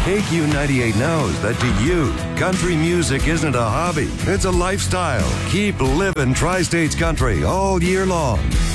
AQ98 knows that to you, country music isn't a hobby, it's a lifestyle. Keep living Tri-States country all year long.